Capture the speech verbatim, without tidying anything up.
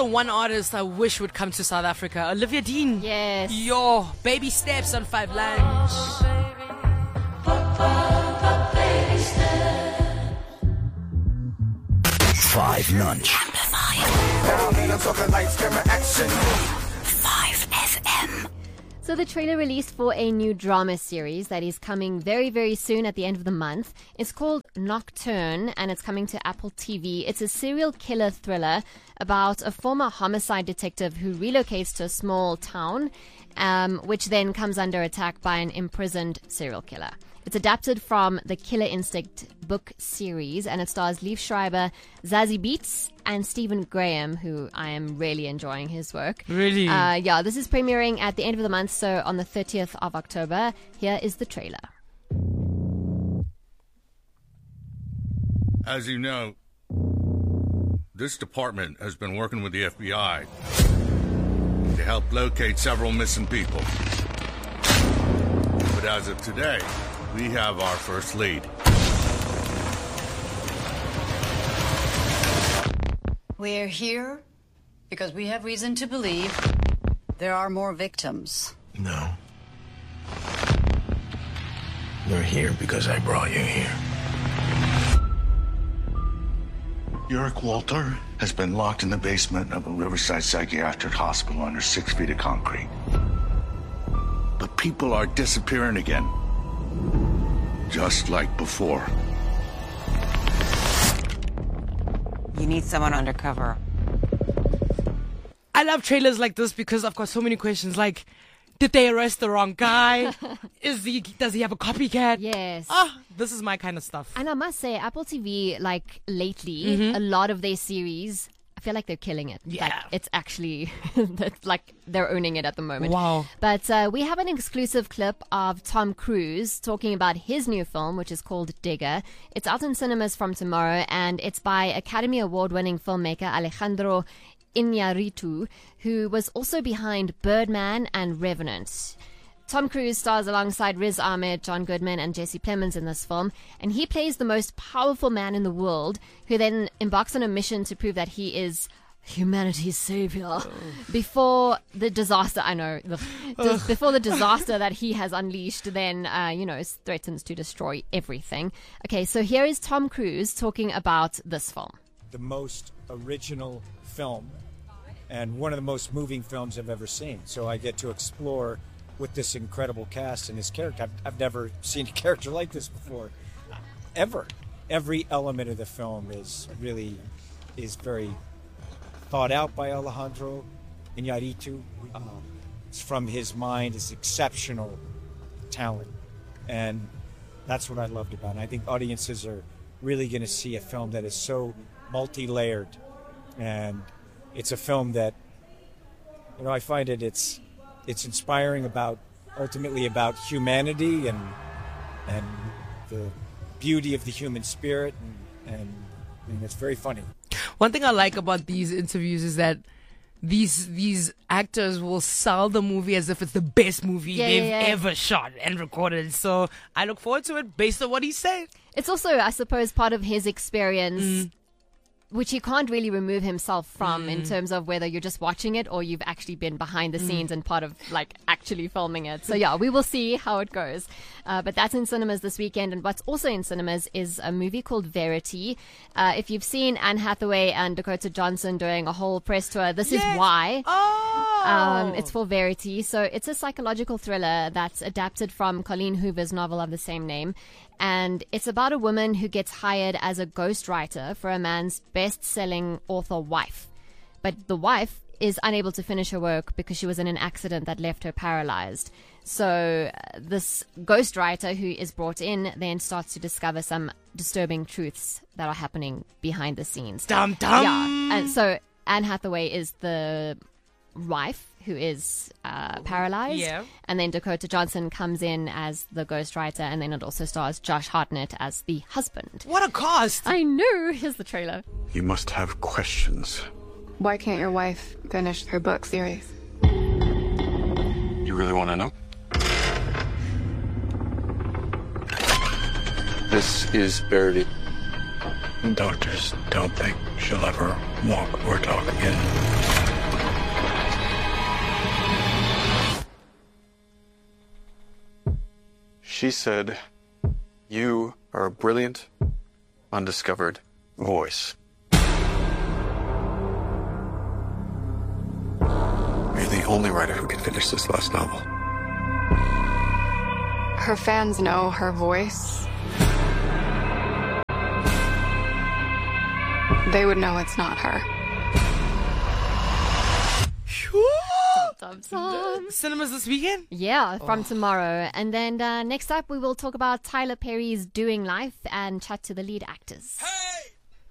the one artist I wish would come to South Africa. Olivia Dean. Yes. Yo, baby steps on Five Lounge. Five Lunch. Five F M. So the trailer released for a new drama series that is coming very, very soon at the end of the month. It's called Nocturne, and it's coming to Apple T V. It's a serial killer thriller about a former homicide detective who relocates to a small town, um, which then comes under attack by an imprisoned serial killer. It's adapted from the Killer Instinct book series, and it stars Liev Schreiber, Zazie Beetz, and Stephen Graham, who I am really enjoying his work. Really? Uh, yeah, this is premiering at the end of the month, so on the thirtieth of October. Here is the trailer. As you know, this department has been working with the F B I to help locate several missing people. But as of today, we have our first lead. We're here because we have reason to believe there are more victims. No. You're here because I brought you here. Yorick Walter has been locked in the basement of a Riverside Psychiatric Hospital under six feet of concrete. But people are disappearing again. Just like before. You need someone undercover. I love trailers like this because I've got so many questions. Like, did they arrest the wrong guy? Is he? Does he have a copycat? Yes. Ah, this is my kind of stuff. And I must say, Apple T V, like lately, Mm-hmm. a lot of their series, I feel like they're killing it. Yeah. Like, it's actually, it's like they're owning it at the moment. Wow. But uh, we have an exclusive clip of Tom Cruise talking about his new film, which is called Digger. It's out in cinemas from tomorrow, and it's by Academy Award-winning filmmaker Alejandro Iñárritu, who was also behind Birdman and Revenant. Tom Cruise stars alongside Riz Ahmed, John Goodman, and Jesse Plemons in this film, and he plays the most powerful man in the world, who then embarks on a mission to prove that he is humanity's savior oh. before the disaster. I know, the, dis, before the disaster that he has unleashed, then uh, you know, threatens to destroy everything. Okay, so here is Tom Cruise talking about this film. The most original film, and one of the most moving films I've ever seen. So I get to explore with this incredible cast and this character. I've, I've never seen a character like this before, ever. Every element of the film is really is very thought out by Alejandro Iñárritu. Um, it's from his mind, his exceptional talent, and that's what I loved about it. I think audiences are really going to see a film that is so multi-layered, and it's a film that, you know, I find it it's it's inspiring about ultimately about humanity and and the beauty of the human spirit, and, and, and it's very funny. One thing I like about these interviews is that these these actors will sell the movie as if it's the best movie yeah, they've yeah, yeah. ever shot and recorded. So I look forward to it based on what he said. It's also, I suppose, part of his experience, mm. which he can't really remove himself from mm. in terms of whether you're just watching it or you've actually been behind the mm. scenes and part of like actually filming it. So yeah, we will see how it goes. Uh, but that's in cinemas this weekend. And what's also in cinemas is a movie called Verity. Uh, if you've seen Anne Hathaway and Dakota Johnson doing a whole press tour, this yes. is why. Oh. Um, it's for Verity. So it's a psychological thriller that's adapted from Colleen Hoover's novel of the same name. And it's about a woman who gets hired as a ghostwriter for a man's best-selling author wife. But the wife is unable to finish her work because she was in an accident that left her paralyzed. So uh, this ghostwriter who is brought in then starts to discover some disturbing truths that are happening behind the scenes. Dum dum. Yeah, and so Anne Hathaway is the wife who is uh, paralyzed. Yeah. And then Dakota Johnson comes in as the ghostwriter, and then it also stars Josh Hartnett as the husband. What a cast! I know! Here's the trailer. You must have questions. Why can't your wife finish her book series? You really want to know? This is Verity. Doctors don't think she'll ever walk or talk again. She said, you are a brilliant, undiscovered voice. You're the only writer who can finish this last novel. Her fans know her voice. They would know it's not her. Dum, dum. Cinemas this weekend? Yeah, from Oh. tomorrow. And then uh, next up, we will talk about Tyler Perry's Doing Life and chat to the lead actors. Hey!